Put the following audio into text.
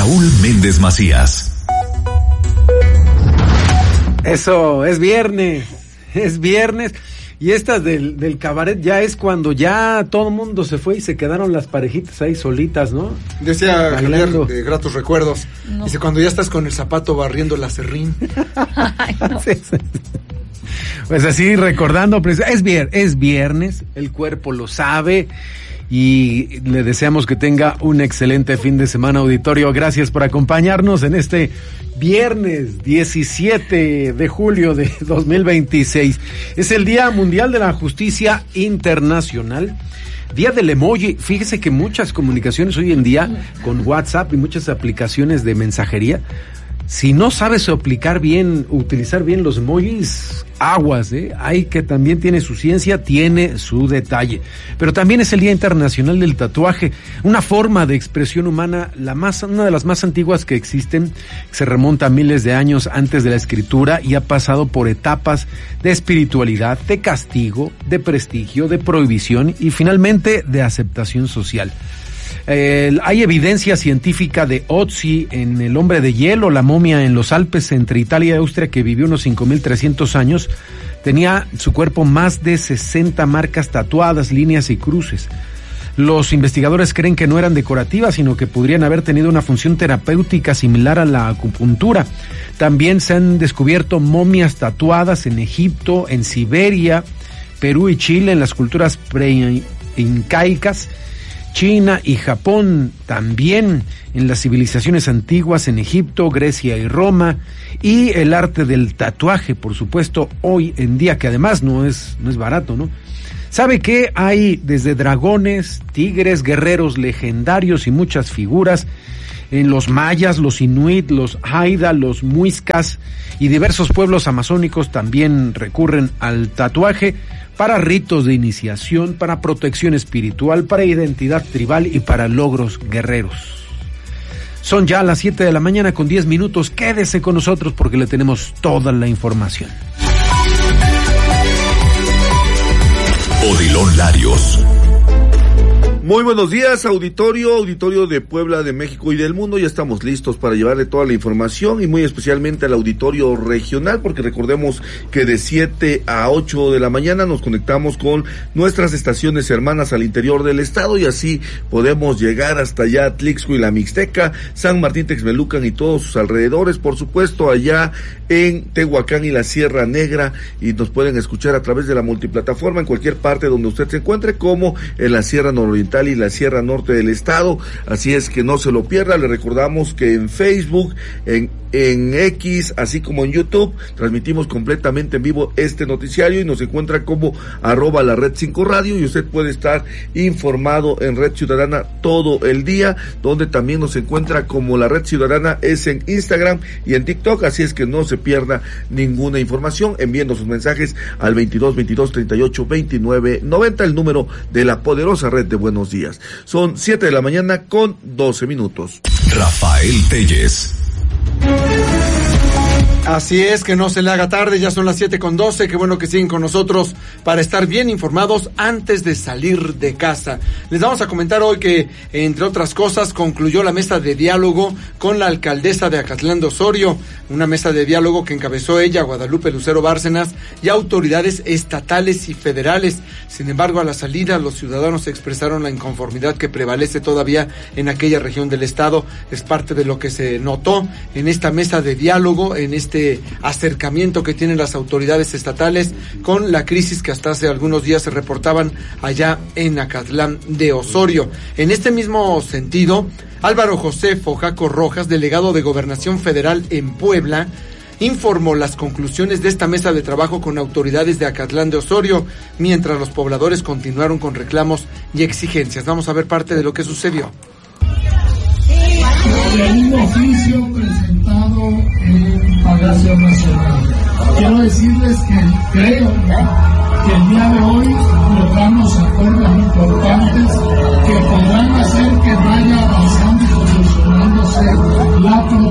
Raúl Méndez Macías. Eso, es viernes. Y estas del cabaret ya es cuando ya todo el mundo se fue y se quedaron las parejitas ahí solitas, ¿no? Decía Javier, Bailando. gratos recuerdos. No. Dice, cuando ya estás con el zapato barriendo la serrín. Ay, no. Sí. Pues así recordando, es viernes, el cuerpo lo sabe y le deseamos que tenga un excelente fin de semana, auditorio. Gracias por acompañarnos en este viernes 17 de julio de 2026. Es el Día Mundial de la Justicia Internacional. Día del emoji. Fíjese que muchas comunicaciones hoy en día con WhatsApp y muchas aplicaciones de mensajería, si no sabes utilizar bien los emojis, aguas, hay que también tiene su ciencia, tiene su detalle. Pero también es el Día Internacional del Tatuaje, una forma de expresión humana, una de las más antiguas que existen, se remonta a miles de años antes de la escritura y ha pasado por etapas de espiritualidad, de castigo, de prestigio, de prohibición y finalmente de aceptación social. Hay evidencia científica de Otzi en el hombre de hielo, la momia en los Alpes entre Italia y Austria, que vivió unos 5.300 años. Tenía su cuerpo más de 60 marcas tatuadas, líneas y cruces. Los investigadores creen que no eran decorativas, sino que podrían haber tenido una función terapéutica similar a la acupuntura. También se han descubierto momias tatuadas en Egipto, en Siberia, Perú y Chile, en las culturas preincaicas, China y Japón, también en las civilizaciones antiguas en Egipto, Grecia y Roma, y el arte del tatuaje, por supuesto, hoy en día, que además no es barato, ¿no? ¿Sabe qué? Hay desde dragones, tigres, guerreros legendarios y muchas figuras en los mayas, los inuit, los haida, los muiscas y diversos pueblos amazónicos también recurren al tatuaje para ritos de iniciación, para protección espiritual, para identidad tribal y para logros guerreros. Son ya las 7 de la mañana con 10 minutos. Quédese con nosotros porque le tenemos toda la información. Odilon Larios. Muy buenos días, auditorio de Puebla, de México y del mundo. Ya estamos listos para llevarle toda la información y muy especialmente al auditorio regional, porque recordemos que de 7 a 8 de la mañana nos conectamos con nuestras estaciones hermanas al interior del estado y así podemos llegar hasta allá, Tlixco y la Mixteca, San Martín Texmelucan y todos sus alrededores, por supuesto allá en Tehuacán y la Sierra Negra, y nos pueden escuchar a través de la multiplataforma en cualquier parte donde usted se encuentre, como en la Sierra Nororiental y la Sierra Norte del estado, así es que no se lo pierda. Le recordamos que en Facebook, en X, así como en YouTube, transmitimos completamente en vivo este noticiario y nos encuentra como @la Red 5 Radio, y usted puede estar informado en Red Ciudadana todo el día, donde también nos encuentra como la Red Ciudadana es en Instagram y en TikTok, así es que no se pierda ninguna información, enviando sus mensajes al 22 22 38 29 90, el número de la poderosa red de Buenos Días. Son 7 de la mañana con 12 minutos. Rafael Telles. Así es, que no se le haga tarde, ya son las 7:12, qué bueno que siguen con nosotros para estar bien informados antes de salir de casa. Les vamos a comentar hoy que, entre otras cosas, concluyó la mesa de diálogo con la alcaldesa de Acatlán de Osorio, una mesa de diálogo que encabezó ella, Guadalupe Lucero Bárcenas, y autoridades estatales y federales. Sin embargo, a la salida, los ciudadanos expresaron la inconformidad que prevalece todavía en aquella región del estado. Es parte de lo que se notó en esta mesa de diálogo, en este acercamiento que tienen las autoridades estatales con la crisis que hasta hace algunos días se reportaban allá en Acatlán de Osorio. En este mismo sentido, Álvaro José Fojaco Rojas, delegado de Gobernación Federal en Puebla, informó las conclusiones de esta mesa de trabajo con autoridades de Acatlán de Osorio, mientras los pobladores continuaron con reclamos y exigencias. Vamos a ver parte de lo que sucedió. De un oficio presentado en Palacio Nacional. Quiero decirles que creo que el día de hoy logramos acuerdos importantes que podrán hacer que vaya avanzando y solucionándose la